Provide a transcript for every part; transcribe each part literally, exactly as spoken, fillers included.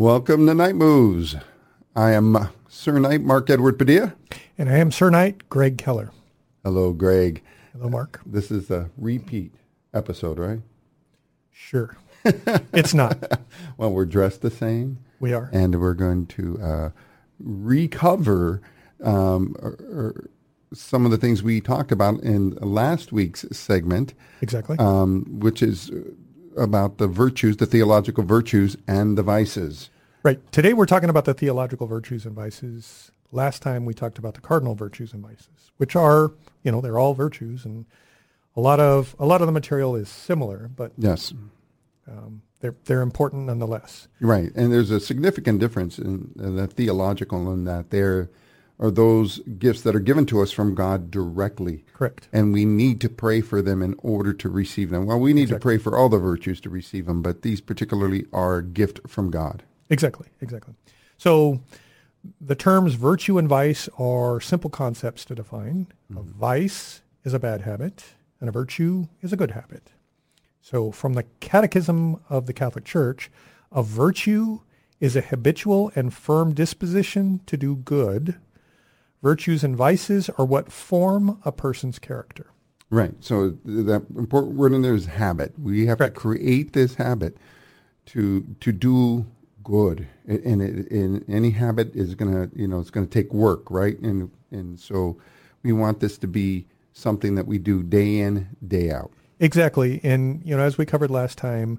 Welcome to Night Moves. I am uh, Sir Knight Mark Edward Padilla. And I am Sir Knight Greg Keller. Hello, Greg. Hello, Mark. This is a repeat episode, right? Sure. It's not. Well, we're dressed the same. We are. And we're going to uh, recover um, or, or some of the things we talked about in last week's segment. Exactly. Um, which is about the virtues, the theological virtues and the vices. Right. Today we're talking about the theological virtues and vices. Last time we talked about the cardinal virtues and vices, which are, you know, they're all virtues, and a lot of a lot of the material is similar, but yes, um, they're they're important nonetheless. Right, and there's a significant difference in, in the theological in that there are those gifts that are given to us from God directly. Correct. And we need to pray for them in order to receive them. Well, we need Exactly. to pray for all the virtues to receive them, but these particularly are a gift from God. Exactly. Exactly. So the terms virtue and vice are simple concepts to define. Mm-hmm. A vice is a bad habit, and a virtue is a good habit. So from the Catechism of the Catholic Church, a virtue is a habitual and firm disposition to do good. Virtues and vices are what form a person's character. Right. So that important word in there is habit. We have Correct. to create this habit to to do good, and, it, and any habit is gonna, you know, it's gonna take work, right? And and so we want this to be something that we do day in, day out. Exactly. And you know, as we covered last time,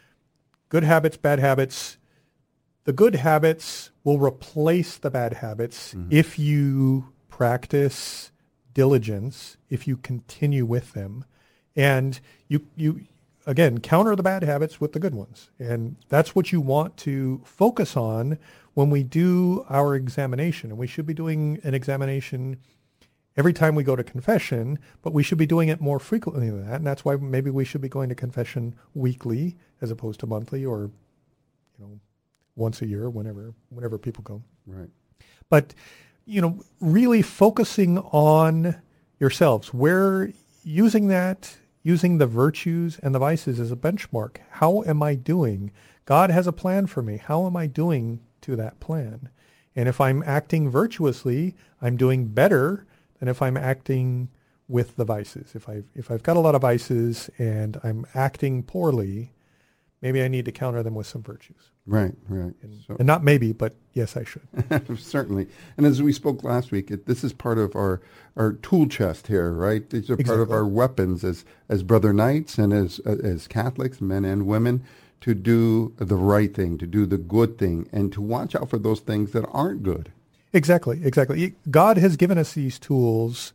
good habits, bad habits. The good habits will replace the bad habits mm-hmm. if you practice diligence, if you continue with them, and you you again counter the bad habits with the good ones. And that's what you want to focus on when we do our examination. And we should be doing an examination every time we go to confession, but we should be doing it more frequently than that. And that's why maybe we should be going to confession weekly as opposed to monthly, or you know, once a year, whenever whenever people go. Right. But, you know, really focusing on yourselves, where using that, using the virtues and the vices as a benchmark. How am I doing? God has a plan for me. How am I doing to that plan? And if I'm acting virtuously, I'm doing better than if I'm acting with the vices. If I've, if I've got a lot of vices and I'm acting poorly, maybe I need to counter them with some virtues. Right, right. And, so, and not maybe, but yes, I should. Certainly. And as we spoke last week, it, this is part of our, our tool chest here, right? These are Exactly. part of our weapons as, as brother knights and as, as Catholics, men and women, to do the right thing, to do the good thing, and to watch out for those things that aren't good. Exactly, exactly. God has given us these tools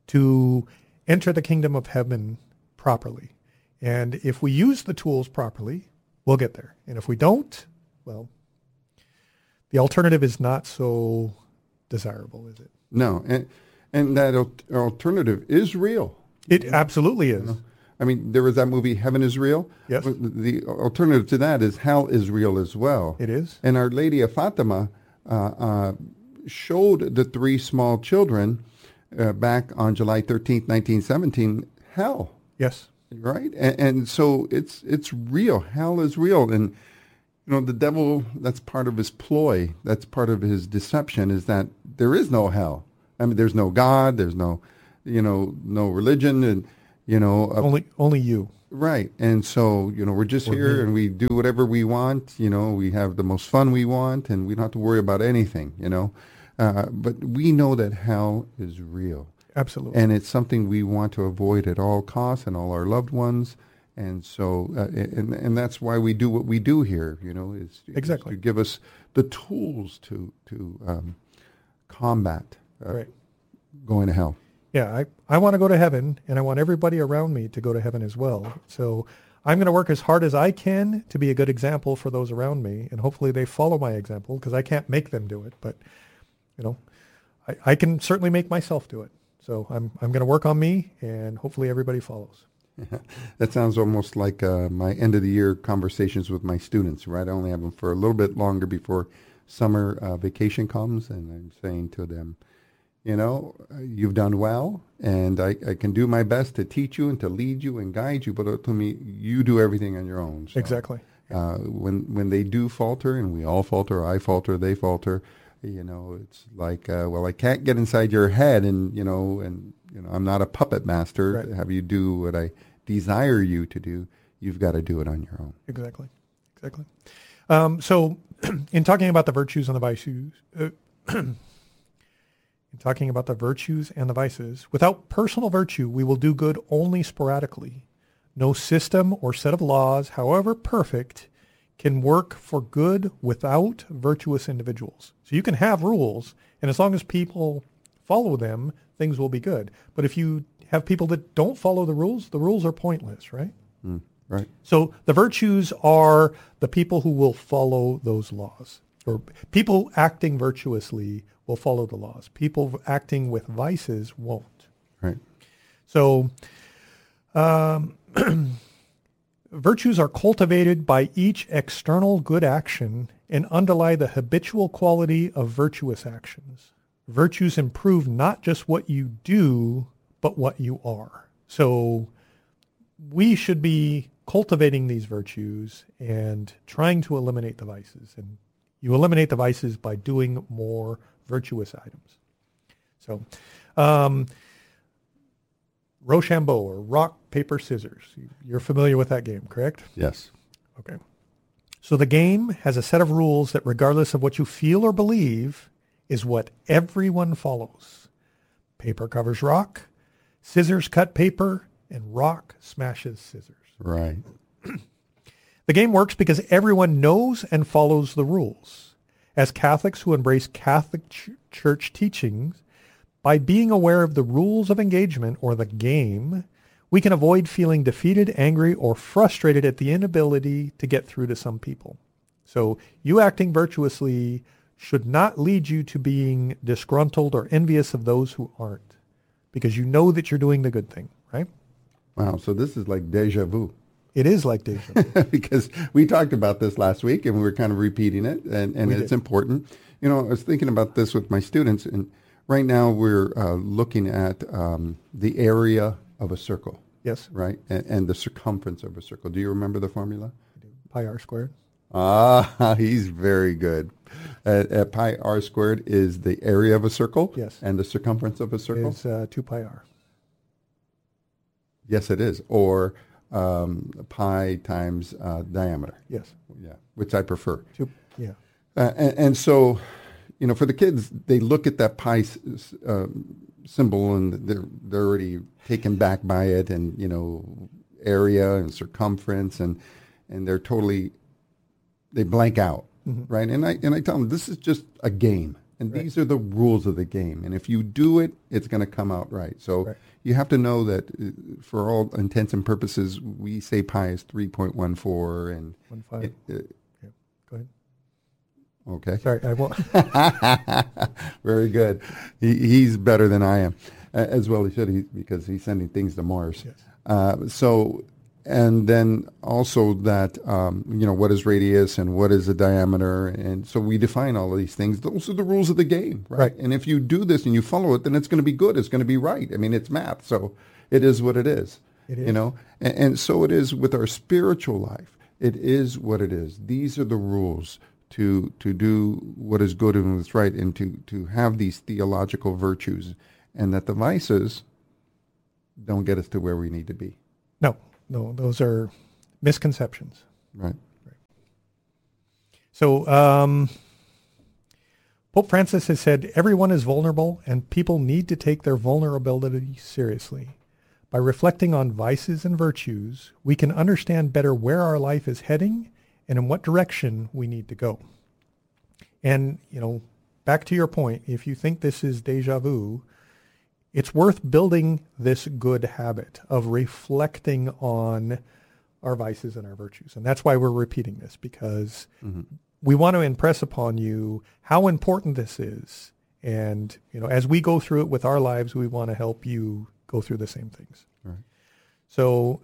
to enter the kingdom of heaven properly. And if we use the tools properly, we'll get there. And if we don't, well, the alternative is not so desirable, is it? No, and and that al- alternative is real. It absolutely is. You know? I mean, there was that movie, Heaven is Real. Yes. The alternative to that is hell is real as well. It is. And Our Lady of Fatima uh, uh, showed the three small children uh, back on July thirteenth, nineteen seventeen, hell. Yes. Right? And, and so it's it's real. Hell is real. And, you know, the devil, that's part of his ploy. That's part of his deception, is that there is no hell. I mean, there's no God. There's no, you know, no religion. And, you know. Uh, only only you. Right. And so, you know, we're just or here me. And we do whatever we want. You know, we have the most fun we want, and we don't have to worry about anything, you know. Uh, but we know that hell is real. Absolutely. And it's something we want to avoid at all costs, and all our loved ones. And so, uh, and and that's why we do what we do here, you know, is, exactly. is to give us the tools to, to um, combat uh, right. going to hell. Yeah, I, I want to go to heaven, and I want everybody around me to go to heaven as well. So I'm going to work as hard as I can to be a good example for those around me, and hopefully they follow my example, because I can't make them do it. But, you know, I, I can certainly make myself do it. So I'm I'm going to work on me, and hopefully everybody follows. That sounds almost like uh, my end of the year conversations with my students, right? I only have them for a little bit longer before summer uh, vacation comes, and I'm saying to them, you know, you've done well, and I, I can do my best to teach you and to lead you and guide you, but ultimately you do everything on your own. So, exactly. Uh, when when they do falter, and we all falter, I falter, they falter, you know, it's like, uh, well, I can't get inside your head, and you know, and you know, I'm not a puppet master. Right. To have you do what I desire you to do. You've got to do it on your own. Exactly, exactly. Um, so, in talking about the virtues and the vices, uh, in talking about the virtues and the vices, without personal virtue, we will do good only sporadically. No system or set of laws, however perfect, can work for good without virtuous individuals. So you can have rules, and as long as people follow them, things will be good. But if you have people that don't follow the rules, the rules are pointless, right? Mm, right. So the virtues are the people who will follow those laws. Or people acting virtuously will follow the laws. People acting with vices won't. Right. So um, virtues are cultivated by each external good action and underlie the habitual quality of virtuous actions. Virtues improve not just what you do, but what you are. So we should be cultivating these virtues and trying to eliminate the vices. And you eliminate the vices by doing more virtuous items. So um, Rochambeau, or rock, paper, scissors. You're familiar with that game, correct? Yes. Okay. So the game has a set of rules that, regardless of what you feel or believe, is what everyone follows. Paper covers rock, scissors cut paper, and rock smashes scissors. Right. The game works because everyone knows and follows the rules. As Catholics who embrace Catholic ch- Church teachings, by being aware of the rules of engagement, or the game, we can avoid feeling defeated, angry, or frustrated at the inability to get through to some people. So you acting virtuously should not lead you to being disgruntled or envious of those who aren't, because you know that you're doing the good thing, right? Wow. So this is like deja vu. It is like deja vu. Because we talked about this last week, and we were kind of repeating it, and, and it's did. important. You know, I was thinking about this with my students, and right now we're uh, looking at um, the area of a circle. Yes. Right? And, and the circumference of a circle. Do you remember the formula? I do. Pi r squared. Ah, he's very good. Uh, uh, pi r squared is the area of a circle. Yes. And the circumference of a circle? Is uh, two pi r. Yes, it is. Or um, pi times uh, diameter. Yes. Yeah, which I prefer. Two, yeah. Uh, and, and so, you know, for the kids, they look at that pi uh, symbol, and they're they're already taken back by it, and you know, area and circumference, and and they're totally they blank out, mm-hmm. right? And I and I tell them, this is just a game, and right. these are the rules of the game, and if you do it, it's going to come out right. So right. you have to know that uh, for all intents and purposes, we say pi is three point one four, and one five. It, uh, yeah. Go ahead. Okay. Sorry, I won't. Very good. He, he's better than I am, uh, as well he should, he, because he's sending things to Mars. Yes. Uh, so, and then also that, um, you know, what is radius and what is the diameter? And so we define all of these things. Those are the rules of the game, right? Right. And if you do this and you follow it, then it's going to be good. It's going to be right. I mean, it's math, so it is what it is. It is. You know, and, and so it is with our spiritual life. It is what it is. These are the rules to to do what is good and what's right, and to, to have these theological virtues, and that the vices don't get us to where we need to be. No, no, those are misconceptions. Right. right. So um, Pope Francis has said, everyone is vulnerable, and people need to take their vulnerability seriously. By reflecting on vices and virtues, we can understand better where our life is heading and in what direction we need to go. And, you know, back to your point, if you think this is deja vu, it's worth building this good habit of reflecting on our vices and our virtues. And that's why we're repeating this, because mm-hmm. we want to impress upon you how important this is. And, you know, as we go through it with our lives, we want to help you go through the same things. Right. So,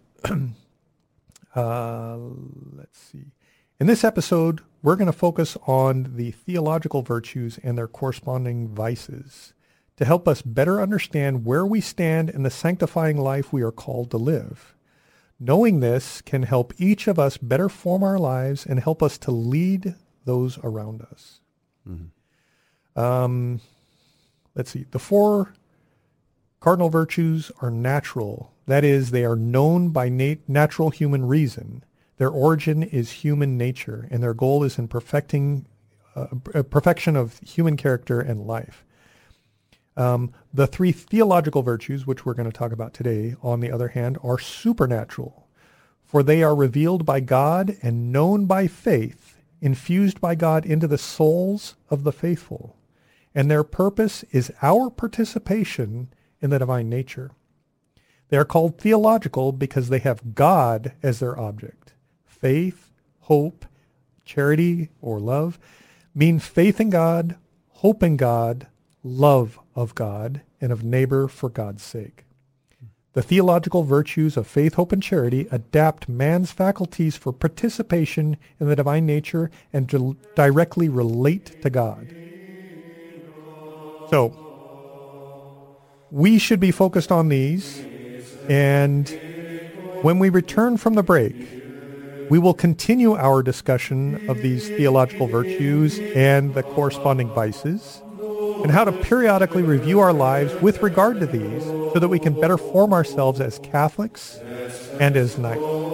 uh, let's see. In this episode, we're going to focus on the theological virtues and their corresponding vices to help us better understand where we stand in the sanctifying life we are called to live. Knowing this can help each of us better form our lives and help us to lead those around us. Mm-hmm. Um, let's see. The four cardinal virtues are natural. That is, they are known by nat- natural human reason. Their origin is human nature, and their goal is in perfecting uh, perfection of human character and life. Um, the three theological virtues, which we're going to talk about today, on the other hand, are supernatural, for they are revealed by God and known by faith, infused by God into the souls of the faithful, and their purpose is our participation in the divine nature. They are called theological because they have God as their object. Faith, hope, charity, or love mean faith in God, hope in God, love of God, and of neighbor for God's sake. The theological virtues of faith, hope, and charity adapt man's faculties for participation in the divine nature and to directly relate to God. So, we should be focused on these, and when we return from the break, we will continue our discussion of these theological virtues and the corresponding vices, and how to periodically review our lives with regard to these so that we can better form ourselves as Catholics and as knights.